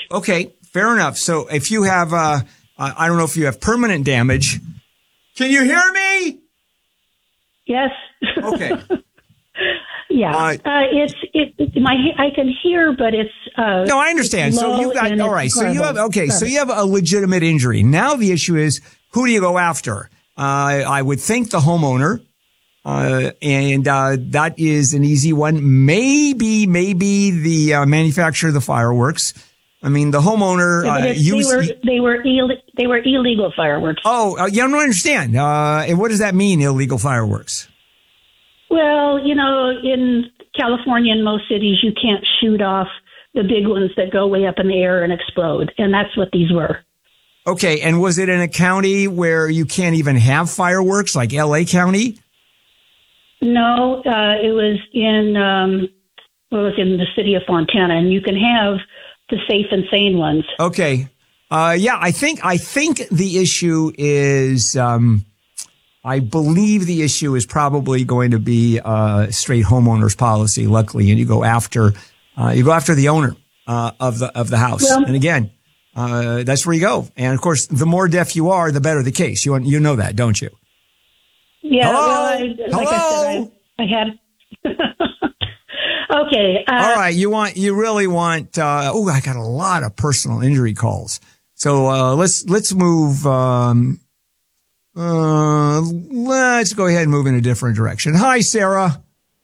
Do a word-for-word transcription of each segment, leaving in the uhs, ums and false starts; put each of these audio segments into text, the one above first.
Okay, fair enough. So if you have, uh, I don't know if you have permanent damage. Can you hear me? Yes. Okay. Yeah, uh, uh, it's it, it. My I can hear, but it's uh, no. I understand. So you got all right. So you have okay. So you have a legitimate injury. Now the issue is, who do you go after? Uh, I would think the homeowner, uh, and uh, that is an easy one. Maybe maybe the uh, manufacturer of the fireworks. I mean, the homeowner. Yeah, uh, used, they were they were Ill, they were illegal fireworks. Oh, uh, yeah, I don't understand. Uh, and what does that mean, illegal fireworks? Well, you know, in California, in most cities, you can't shoot off the big ones that go way up in the air and explode. And that's what these were. Okay. And was it in a county where you can't even have fireworks, like L A County? No, uh, it was in, um, well, it was in the city of Fontana. And you can have the safe and sane ones. Okay. Uh, yeah, I think, I think the issue is, um, I believe the issue is probably going to be a straight homeowner's policy, luckily, and you go after uh, you go after the owner uh, of the of the house. Well, and again, uh, that's where you go. And of course, the more deaf you are, the better the case. You you know that, don't you? Yeah. Hello? Well, I, like Hello? I said, I, I had. Okay. Uh, All right. You want you really want? Uh, oh, I got a lot of personal injury calls. So uh, let's let's move. Um, Uh, let's go ahead and move in a different direction. Hi, Sarah.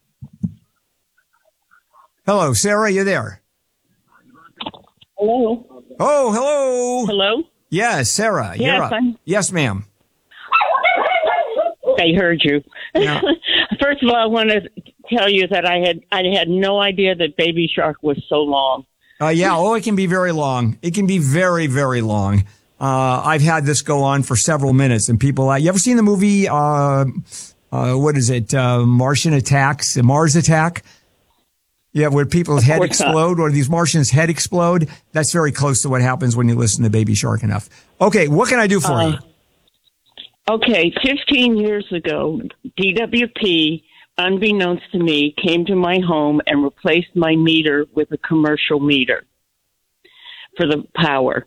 Hello, Sarah, you there? Hello. Oh, hello. Hello. Yes, Sarah. Yes, you're up. I'm- Yes, ma'am. I heard you. Yeah. First of all, I want to tell you that I had I had no idea that Baby Shark was so long. Uh, yeah. Oh, it can be very long. It can be very, very long. Uh, I've had this go on for several minutes, and people, uh, you ever seen the movie, uh, uh, what is it, uh, Martian Attacks, Mars Attack? Yeah, where people's head explode, or these Martians' head explode. That's very close to what happens when you listen to Baby Shark enough. Okay, what can I do for uh, you? Okay, fifteen years ago, D W P, unbeknownst to me, came to my home and replaced my meter with a commercial meter for the power.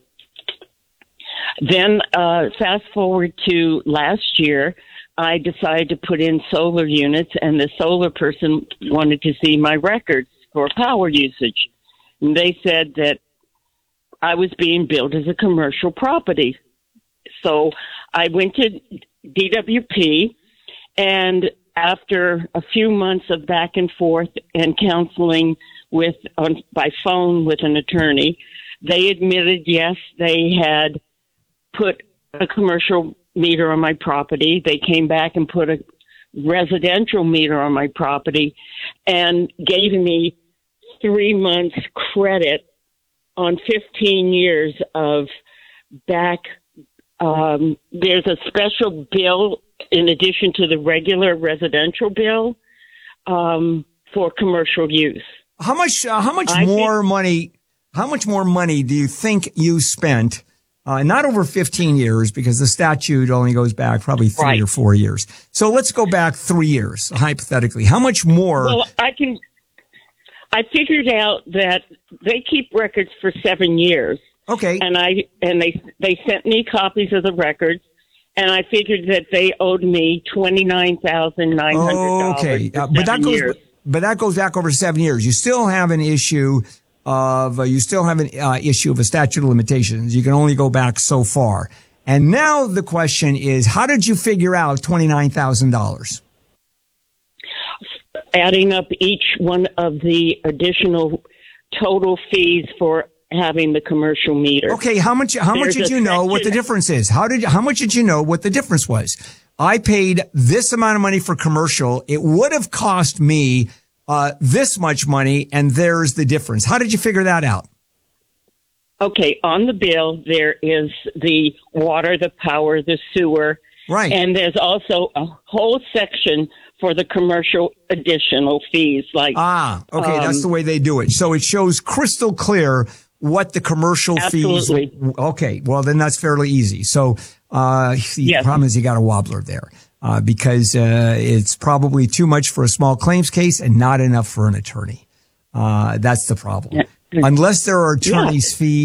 Then, uh, fast forward to last year, I decided to put in solar units, and the solar person wanted to see my records for power usage. And they said that I was being billed as a commercial property. So I went to D W P, and after a few months of back and forth and counseling with on, by phone with an attorney, they admitted, yes, they had put a commercial meter on my property. They came back and put a residential meter on my property and gave me three months credit on fifteen years of back. Um, there's a special bill in addition to the regular residential bill um, for commercial use. How much, uh, how much I more think- money, how much more money do you think you spent? Uh, not over fifteen years, because the statute only goes back probably three Right. or four years. So let's go back three years, hypothetically. How much more? Well, I can. I figured out that they keep records for seven years, Okay. and I and they they sent me copies of the records, and I figured that they owed me twenty nine thousand nine hundred dollars. Okay. Uh, but that goes, years. but that goes back over seven years. You still have an issue of, uh, you still have an uh, issue of a statute of limitations. You can only go back so far. And now the question is, how did you figure out twenty-nine thousand dollars? Adding up each one of the additional total fees for having the commercial meter. Okay, how much? How much There's did a you know what the section- difference is? How did? How much did you know what the difference was? I paid this amount of money for commercial. It would have cost me uh, this much money, and there's the difference. How did you figure that out? Okay, on the bill there is the water, the power, the sewer, Right. and there's also a whole section for the commercial additional fees. Like Ah, okay, um, that's the way they do it. So it shows crystal clear what the commercial Absolutely. fees. Okay, well then that's fairly easy. So uh, the Yes. problem is you got a wobbler there uh, because uh, it's probably too much for a small claims case and not enough for an attorney. Uh, that's the problem. Yeah. Unless there are attorney's fees.